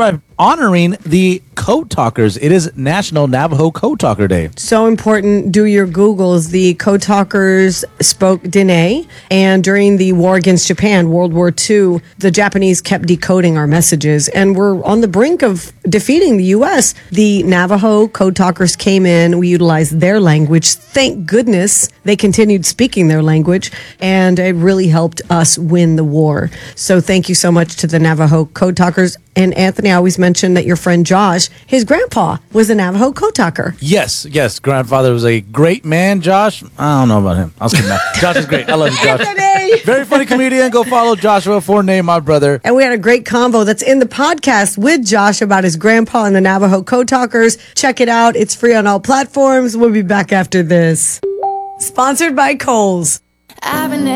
by honoring the Code Talkers. It is National Navajo Code Talker Day. So important. Do your Googles. The Code Talkers spoke Dene, and during the war against Japan, World War II, the Japanese kept decoding our messages, and we're on the brink of defeating the U.S. The Navajo Code Talkers came in. We utilized their language. Thank goodness they continued speaking their language, and it really helped us win the war. So thank you so much to the Navajo Code Talkers. And Anthony, I always mention that your friend Josh, his grandpa was a Navajo Code Talker. Yes. Grandfather was a great man, Josh. I don't know about him. I was kidding. Josh is great. I love you, Josh. Anthony! Very funny comedian. Go follow Joshua Fournay, my brother. And we had a great convo that's in the podcast with Josh about his grandpa and the Navajo Code Talkers. Check it out. It's free on all platforms. We'll be back after this. Sponsored by Kohl's.